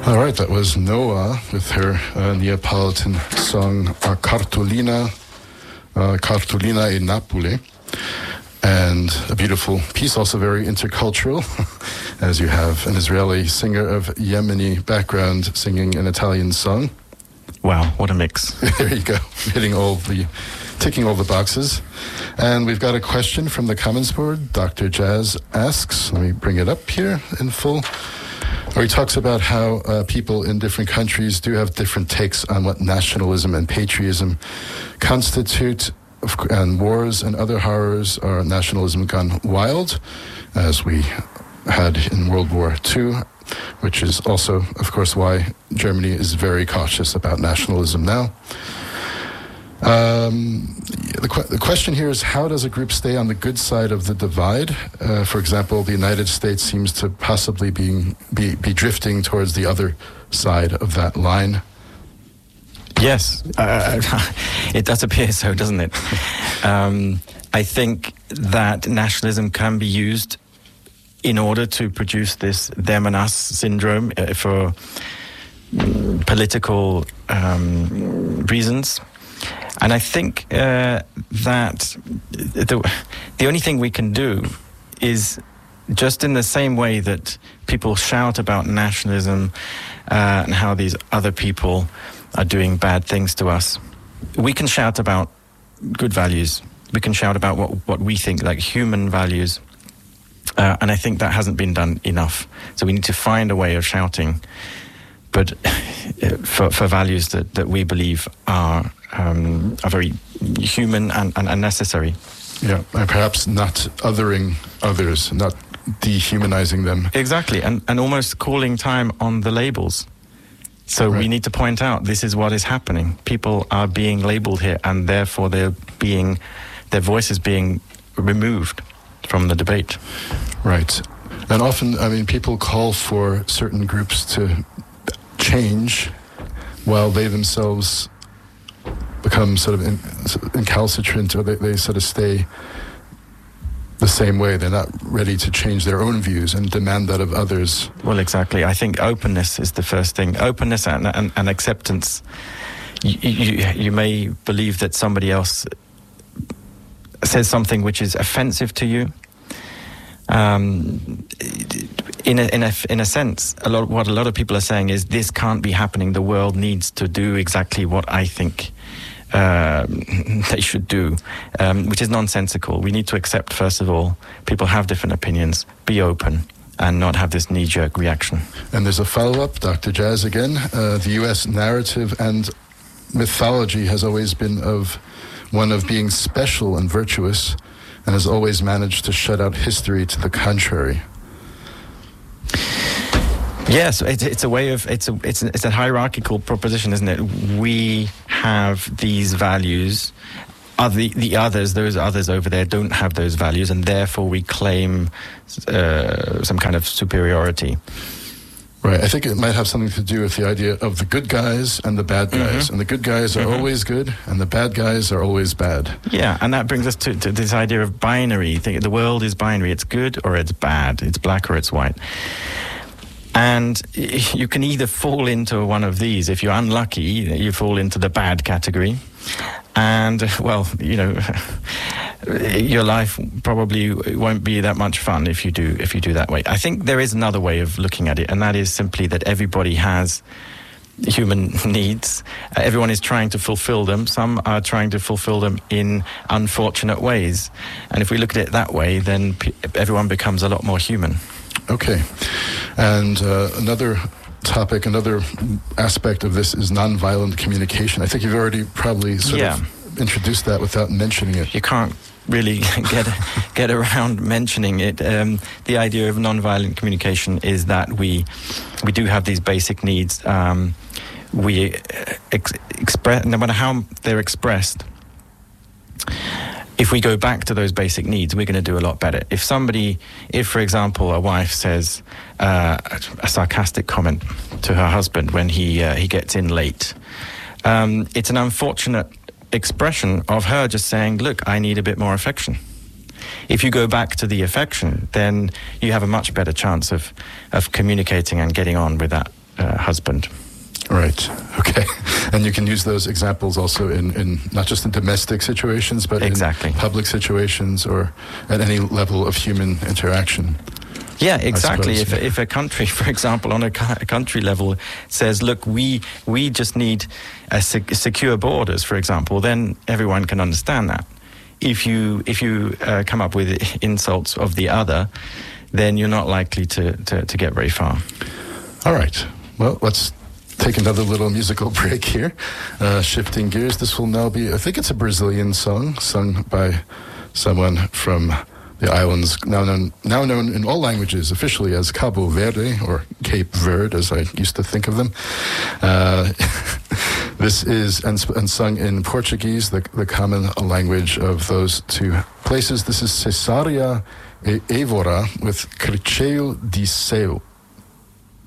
All right, that was Noah with her Neapolitan song Cartolina e Napoli. And a beautiful piece, also very intercultural, as you have an Israeli singer of Yemeni background singing an Italian song. Wow, what a mix. There you go, ticking all the boxes. And we've got a question from the Commons Board. Dr. Jazz asks, let me bring it up here in full, where he talks about how people in different countries do have different takes on what nationalism and patriotism constitute, and wars and other horrors are nationalism gone wild, as we had in World War II, which is also, of course, why Germany is very cautious about nationalism now. The question here is, how does a group stay on the good side of the divide? For example, the United States seems to possibly be drifting towards the other side of that line. Yes, it does appear so, doesn't it? I think that nationalism can be used in order to produce this them and us syndrome for political reasons. And I think that the only thing we can do is, just in the same way that people shout about nationalism and how these other people are doing bad things to us, we can shout about good values. We can shout about what we think, like human values. And I think that hasn't been done enough. So we need to find a way of shouting, but for values that we believe are very human and necessary. Yeah, and perhaps not othering others, not dehumanizing them. Exactly, and almost calling time on the labels. So right. We need to point out, this is what is happening. People are being labeled here, and therefore their voice is being removed from the debate. Right. And often, I mean, people call for certain groups to change while they themselves become sort of incalcitrant, or they sort of stay the same way. They're not ready to change their own views and demand that of others. Well, exactly. I think openness is the first thing. Openness and acceptance. You may believe that somebody else says something which is offensive to you. In a sense, what a lot of people are saying is, this can't be happening. The world needs to do exactly what I think they should do, which is nonsensical. We need to accept, first of all, people have different opinions, be open, and not have this knee-jerk reaction. And there's a follow-up, Dr. Jazz again. The U.S. narrative and mythology has always been one of being special and virtuous, and has always managed to shut out history to the contrary. Yes, it's a way of it's a hierarchical proposition, isn't it? We have these values. The others, those others over there, don't have those values, and therefore we claim some kind of superiority. Right. I think it might have something to do with the idea of the good guys and the bad guys. Mm-hmm. And the good guys are always good, and the bad guys are always bad. Yeah, and that brings us to this idea of binary. The world is binary. It's good or it's bad. It's black or it's white. And you can either fall into one of these. If you're unlucky, you fall into the bad category. And, well, your life probably won't be that much fun if you do that way. I think there is another way of looking at it, and that is simply that everybody has human needs. Everyone is trying to fulfill them. Some are trying to fulfill them in unfortunate ways. And if we look at it that way, then everyone becomes a lot more human. Okay. And another topic, another aspect of this is nonviolent communication. I think you've already probably sort of introduced that without mentioning it. You can't really get around mentioning it. The idea of nonviolent communication is that we do have these basic needs. We express, no matter how they're expressed, if we go back to those basic needs, we're going to do a lot better. If, for example, a wife says a sarcastic comment to her husband when he gets in late, it's an unfortunate expression of her just saying, look, I need a bit more affection. If you go back to the affection, then you have a much better chance of communicating and getting on with that husband. Right. Okay. And you can use those examples also in not just in domestic situations, but exactly. in public situations or at any level of human interaction. Yeah, exactly. If a country, for example, on a country level says, look, we just need secure borders, for example, then everyone can understand that. If you come up with insults of the other, then you're not likely to get very far. All right. Well, let's take another little musical break here. Shifting gears, this will now be, I think it's a Brazilian song sung by someone from the islands, now known in all languages officially as Cabo Verde, or Cape Verde, as I used to think of them. This is and sung in Portuguese, the common language of those two places. This is Cesária e Évora with Cricheio de Céu.